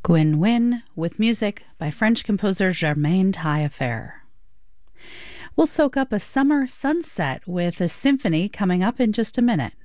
Gwyn Wynne with music by French composer Germaine Taillefer. We'll soak up a summer sunset with a symphony coming up in just a minute.